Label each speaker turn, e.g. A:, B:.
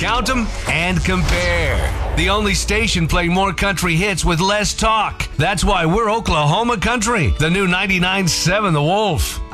A: Count 'em and compare. The only station playing more country hits with less talk. That's why we're Oklahoma Country. The new 99.7 The Wolf.